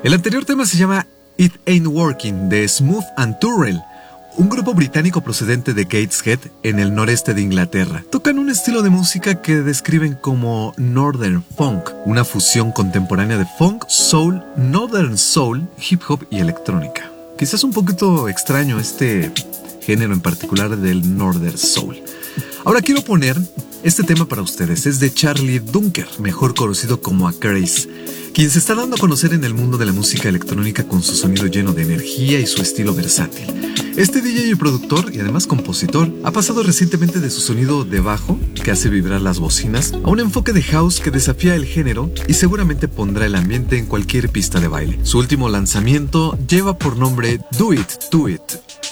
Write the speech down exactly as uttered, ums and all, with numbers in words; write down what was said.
El anterior tema se llama It Ain't Working de Smooth and Turrell, un grupo británico procedente de Gateshead en el noreste de Inglaterra. Tocan un estilo de música que describen como Northern Funk, una fusión contemporánea de funk, soul, Northern Soul, hip hop y electrónica. Quizás un poquito extraño este género en particular del Northern Soul. Ahora quiero poner este tema para ustedes. Es de Charlie Dunker, mejor conocido como Acraze, quien se está dando a conocer en el mundo de la música electrónica con su sonido lleno de energía y su estilo versátil. Este D J y productor, y además compositor, ha pasado recientemente de su sonido de bajo, que hace vibrar las bocinas, a un enfoque de house que desafía el género y seguramente pondrá el ambiente en cualquier pista de baile. Su último lanzamiento lleva por nombre Do It, Do It.